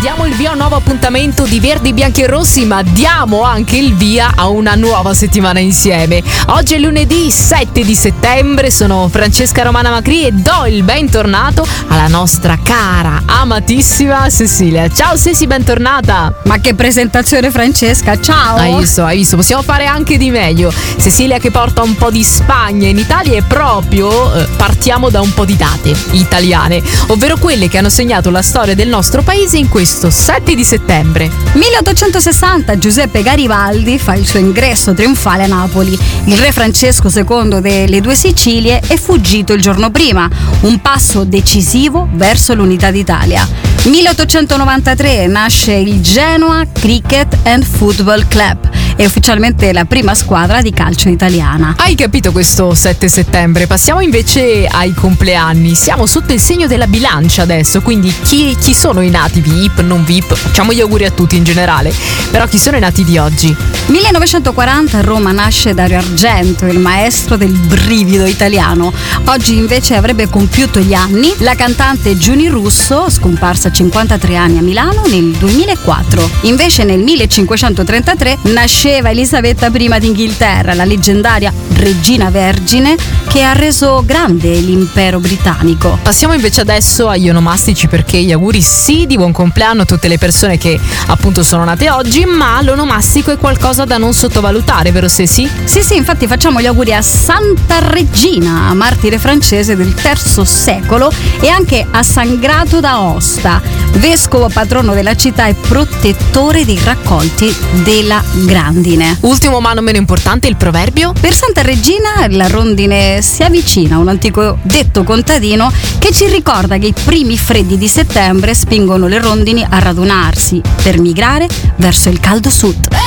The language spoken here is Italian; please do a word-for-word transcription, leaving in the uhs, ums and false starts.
diamo il via a un nuovo appuntamento di Verdi, Bianchi e Rossi, ma diamo anche il via a una nuova settimana insieme. Oggi è lunedì sette di settembre, sono Francesca Romana Macri e do il bentornato alla nostra cara, amatissima Cecilia. Ciao Ceci, bentornata. Ma che presentazione, Francesca, ciao. Hai visto, hai visto, possiamo fare anche di meglio. Cecilia che porta un po' di Spagna in Italia e proprio eh, partiamo da un po' di date italiane, ovvero quelle che hanno segnato la storia del nostro paese in questo sette di settembre. milleottocentosessanta, Giuseppe Garibaldi fa il suo ingresso trionfale a Napoli. Il re Francesco secondo delle due Sicilie è fuggito il giorno prima, un passo decisivo verso l'unità d'Italia. milleottocentonovantatré nasce il Genoa Cricket and Football Club, è ufficialmente la prima squadra di calcio italiana. Hai capito questo sette settembre? Passiamo invece ai compleanni. Siamo sotto il segno della bilancia adesso, quindi chi, chi sono i nati V I P, non V I P? Facciamo gli auguri a tutti in generale, però chi sono i nati di oggi? millenovecentoquaranta, a Roma nasce Dario Argento, il maestro del brivido italiano. Oggi invece avrebbe compiuto gli anni la cantante Giuni Russo, scomparsa a cinquantatré anni a Milano nel duemilaquattro. Invece nel millecinquecentotrentatré nasceva Elisabetta I d'Inghilterra, la leggendaria regina vergine che ha reso grande l'impero britannico. Passiamo invece adesso agli onomastici, perché gli auguri sì di buon compleanno a tutte le persone che appunto sono nate oggi, ma l'onomastico è qualcosa da non sottovalutare, vero Ceci? Sì, sì, infatti facciamo gli auguri a Santa Regina, martire francese del terzo secolo, e anche a San Grato d'Aosta, vescovo patrono della città e protettore dei raccolti della grandine. Ultimo ma non meno importante, il proverbio? Per Santa Regina la rondine si avvicina, un antico detto contadino che ci ricorda che i primi freddi di settembre spingono le rondini a radunarsi per migrare verso il caldo sud.